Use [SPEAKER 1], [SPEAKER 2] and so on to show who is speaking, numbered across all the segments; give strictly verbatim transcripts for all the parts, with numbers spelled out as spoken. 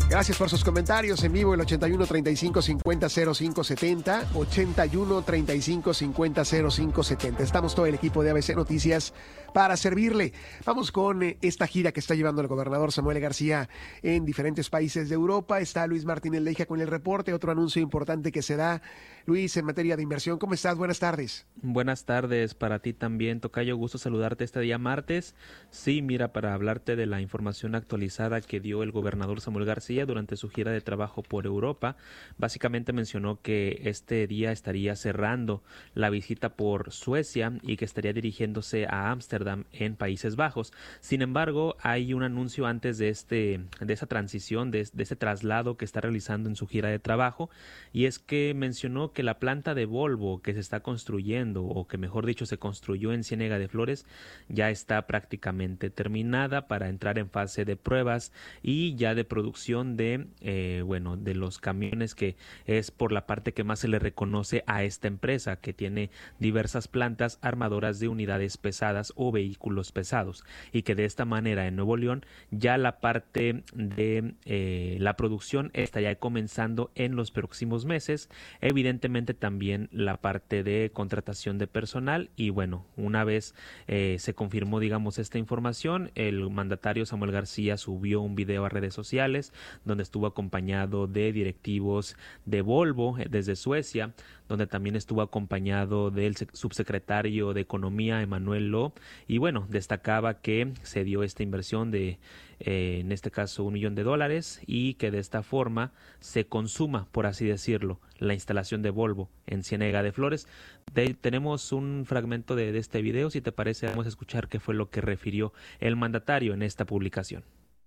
[SPEAKER 1] Gracias por sus comentarios en vivo, el ochenta y uno, treinta y cinco, cincuenta, cero cinco setenta, ochenta y uno, treinta y cinco, cincuenta, cero cinco setenta. Estamos todo el equipo de A B C Noticias para servirle. Vamos con esta gira que está llevando el gobernador Samuel García en diferentes países de Europa. Está Luis Martínez Leija con el reporte, otro anuncio importante que se da, Luis, en materia de inversión. ¿Cómo estás? Buenas tardes.
[SPEAKER 2] Buenas tardes para ti también, tocayo. Gusto saludarte este día martes. Sí, mira, para hablarte de la información actualizada que dio el gobernador Samuel García durante su gira de trabajo por Europa. Básicamente mencionó que este día estaría cerrando la visita por Suecia y que estaría dirigiéndose a Ámsterdam en Países Bajos. Sin embargo, hay un anuncio antes de este de esa transición, de, de ese traslado que está realizando en su gira de trabajo, y es que mencionó que la planta de Volvo que se está construyendo, o que mejor dicho se construyó en Ciénega de Flores, ya está prácticamente terminada para entrar en fase de pruebas y ya de producción de Eh, bueno, de los camiones, que es por la parte que más se le reconoce a esta empresa, que tiene diversas plantas armadoras de unidades pesadas o vehículos pesados, y que de esta manera en Nuevo León ya la parte de eh, la producción estaría comenzando en los próximos meses. Evidentemente también la parte de contratación de personal, y bueno, una vez eh, se confirmó, digamos, esta información, el mandatario Samuel García subió un video a redes sociales donde estuvo acompañado de directivos de Volvo desde Suecia, donde también estuvo acompañado del subsecretario de Economía, Emanuel Lo, y bueno, destacaba que se dio esta inversión de, eh, en este caso, un millón de dólares, y que de esta forma se consuma, por así decirlo, la instalación de Volvo en Ciénega de Flores. De, tenemos un fragmento de, de este video, si te parece, vamos a escuchar qué fue lo que refirió el mandatario en esta publicación.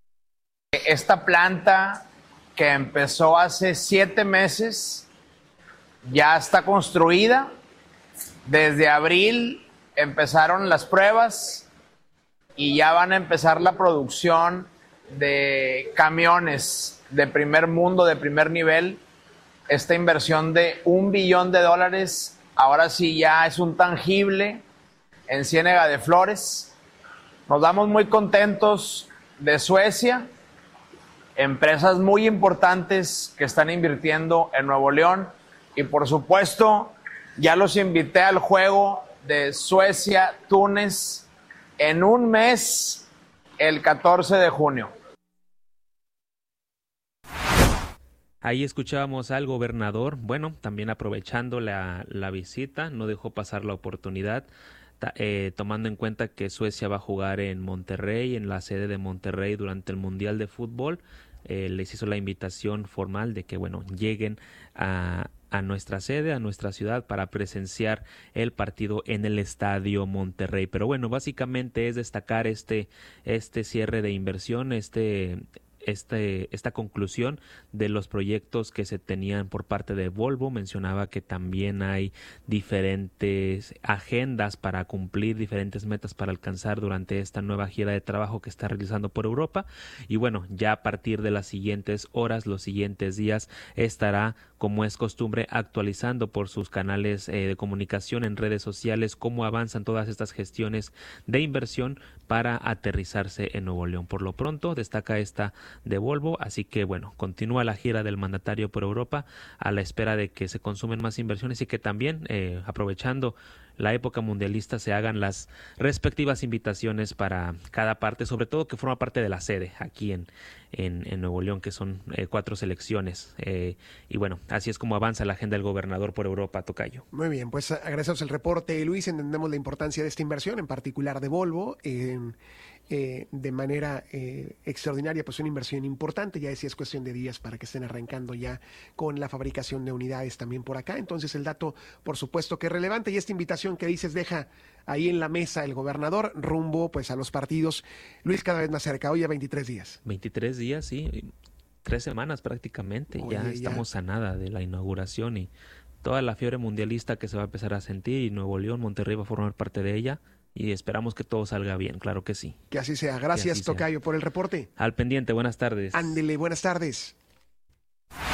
[SPEAKER 3] Esta planta, que empezó hace siete meses, ya está construida. Desde abril empezaron las pruebas y ya van a empezar la producción de camiones de primer mundo, de primer nivel. Esta inversión de un billón de dólares, ahora sí ya es un tangible en Ciénega de Flores. Nos damos muy contentos de Suecia. Empresas muy importantes que están invirtiendo en Nuevo León, y por supuesto ya los invité al juego de Suecia-Túnez en un mes, el catorce de junio.
[SPEAKER 2] Ahí escuchábamos al gobernador, bueno, también aprovechando la, la visita, no dejó pasar la oportunidad. Eh, tomando en cuenta que Suecia va a jugar en Monterrey, en la sede de Monterrey durante el Mundial de Fútbol, eh, les hizo la invitación formal de que, bueno, lleguen a, a nuestra sede, a nuestra ciudad, para presenciar el partido en el Estadio Monterrey. Pero bueno, básicamente es destacar este, este cierre de inversión, este... Este, esta conclusión de los proyectos que se tenían por parte de Volvo. Mencionaba que también hay diferentes agendas para cumplir, diferentes metas para alcanzar durante esta nueva gira de trabajo que está realizando por Europa, y bueno, ya a partir de las siguientes horas, los siguientes días, estará, como es costumbre, actualizando por sus canales eh, de comunicación en redes sociales cómo avanzan todas estas gestiones de inversión para aterrizarse en Nuevo León. Por lo pronto destaca esta de Volvo, así que bueno, continúa la gira del mandatario por Europa a la espera de que se consumen más inversiones, y que también eh, aprovechando la época mundialista se hagan las respectivas invitaciones para cada parte, sobre todo que forma parte de la sede aquí en, en, en Nuevo León, que son eh, cuatro selecciones, eh, y bueno, así es como avanza la agenda del gobernador por Europa, tocayo.
[SPEAKER 1] Muy bien, pues agradecemos el reporte, Luis. Entendemos la importancia de esta inversión, en particular de Volvo, en Eh, de manera eh, extraordinaria, pues una inversión importante. Ya decía, es cuestión de días para que estén arrancando ya con la fabricación de unidades también por acá. Entonces el dato, por supuesto, que es relevante, y esta invitación que dices deja ahí en la mesa el gobernador rumbo pues a los partidos, Luis, cada vez más cerca. Hoy a veintitrés días.
[SPEAKER 2] veintitrés días, sí, tres semanas prácticamente. Oye, ya estamos ya a nada de la inauguración y toda la fiebre mundialista que se va a empezar a sentir, y Nuevo León, Monterrey va a formar parte de ella. Y esperamos que todo salga bien, claro que sí.
[SPEAKER 1] Que así sea. Gracias, así tocayo, sea. Por el reporte.
[SPEAKER 2] Al pendiente, buenas tardes.
[SPEAKER 1] Ándele, buenas tardes.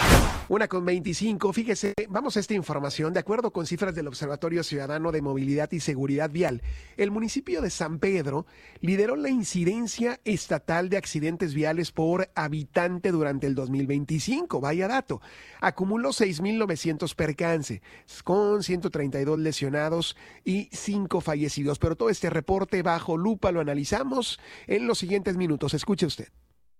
[SPEAKER 1] Una con veinticinco, fíjese, vamos a esta información. De acuerdo con cifras del Observatorio Ciudadano de Movilidad y Seguridad Vial, el municipio de San Pedro lideró la incidencia estatal de accidentes viales por habitante durante el dos mil veinticinco. Vaya dato. Acumuló seis mil novecientos percances, con ciento treinta y dos lesionados y cinco fallecidos. Pero todo este reporte bajo lupa lo analizamos en los siguientes minutos. Escuche usted.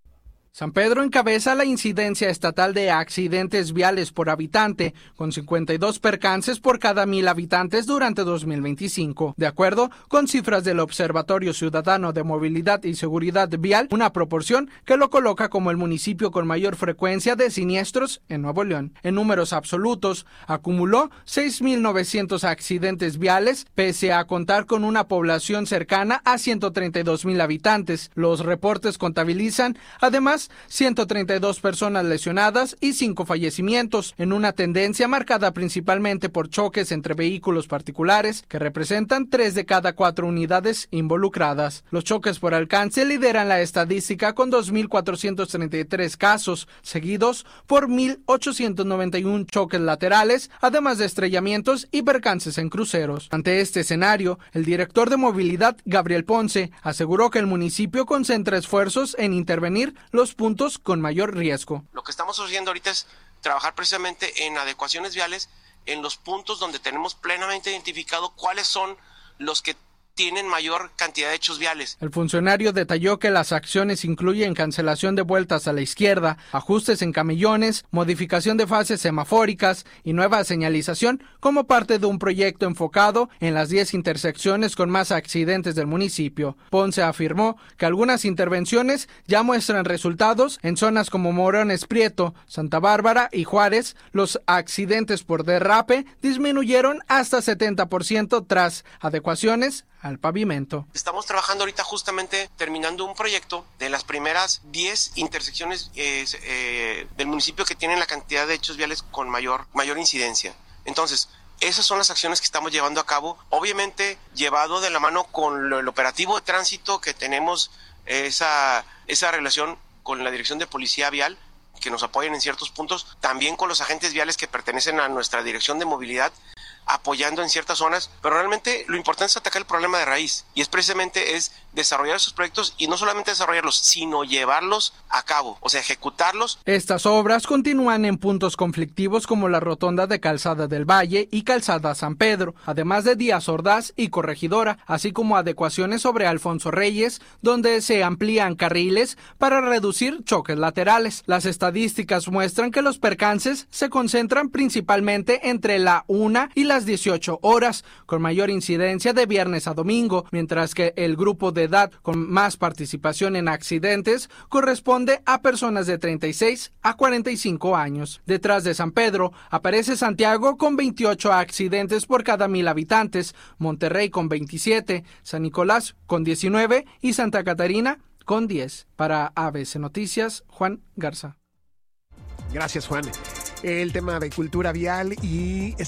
[SPEAKER 4] San Pedro encabeza la incidencia estatal de accidentes viales por habitante, con cincuenta y dos percances por cada mil habitantes durante dos mil veinticinco. De acuerdo con cifras del Observatorio Ciudadano de Movilidad y Seguridad Vial, una proporción que lo coloca como el municipio con mayor frecuencia de siniestros en Nuevo León. En números absolutos, acumuló seis mil novecientos accidentes viales, pese a contar con una población cercana a ciento treinta y dos mil habitantes. Los reportes contabilizan, además, ciento treinta y dos personas lesionadas y cinco fallecimientos, en una tendencia marcada principalmente por choques entre vehículos particulares, que representan tres de cada cuatro unidades involucradas. Los choques por alcance lideran la estadística con dos mil cuatrocientos treinta y tres casos, seguidos por mil ochocientos noventa y uno choques laterales, además de estrellamientos y percances en cruceros. Ante este escenario, el director de movilidad, Gabriel Ponce, aseguró que el municipio concentra esfuerzos en intervenir los puntos con mayor riesgo.
[SPEAKER 5] Lo que estamos haciendo ahorita es trabajar precisamente en adecuaciones viales en los puntos donde tenemos plenamente identificado cuáles son los que tienen mayor cantidad de hechos viales.
[SPEAKER 4] El funcionario detalló que las acciones incluyen cancelación de vueltas a la izquierda, ajustes en camellones, modificación de fases semafóricas y nueva señalización como parte de un proyecto enfocado en las diez intersecciones con más accidentes del municipio. Ponce afirmó que algunas intervenciones ya muestran resultados en zonas como Morones Prieto, Santa Bárbara y Juárez. Los accidentes por derrape disminuyeron hasta setenta por ciento tras adecuaciones al pavimento.
[SPEAKER 5] Estamos trabajando ahorita justamente terminando un proyecto de las primeras diez intersecciones eh, eh, del municipio que tienen la cantidad de hechos viales con mayor, mayor incidencia. Entonces, esas son las acciones que estamos llevando a cabo, obviamente llevado de la mano con lo, el operativo de tránsito que tenemos, esa, esa relación con la Dirección de Policía Vial, que nos apoyan en ciertos puntos, también con los agentes viales que pertenecen a nuestra Dirección de Movilidad, apoyando en ciertas zonas, pero realmente lo importante es atacar el problema de raíz, y es precisamente es desarrollar esos proyectos, y no solamente desarrollarlos, sino llevarlos a cabo, o sea, ejecutarlos.
[SPEAKER 4] Estas obras continúan en puntos conflictivos como la rotonda de Calzada del Valle y Calzada San Pedro, además de Díaz Ordaz y Corregidora, así como adecuaciones sobre Alfonso Reyes, donde se amplían carriles para reducir choques laterales. Las estadísticas muestran que los percances se concentran principalmente entre la una y las dieciocho horas, con mayor incidencia de viernes a domingo, mientras que el grupo de edad con más participación en accidentes corresponde a personas de treinta y seis a cuarenta y cinco años. Detrás de San Pedro aparece Santiago con veintiocho accidentes por cada mil habitantes, Monterrey con veintisiete, San Nicolás con diecinueve y Santa Catarina con diez. Para A B C Noticias, Juan Garza.
[SPEAKER 1] Gracias, Juan. El tema de cultura vial y